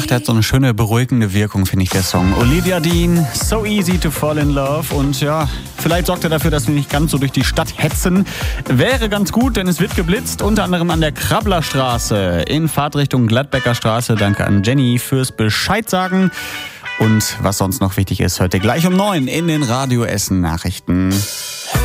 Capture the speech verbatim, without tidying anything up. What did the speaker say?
Ach, der hat so eine schöne, beruhigende Wirkung, finde ich, der Song. Olivia Dean, So Easy to Fall in Love. Und ja, vielleicht sorgt er dafür, dass wir nicht ganz so durch die Stadt hetzen. Wäre ganz gut, denn es wird geblitzt, unter anderem an der Krabblerstraße in Fahrtrichtung Gladbecker Straße. Danke an Jenny fürs Bescheid sagen. Und was sonst noch wichtig ist, heute gleich um neun in den Radio Essen Nachrichten.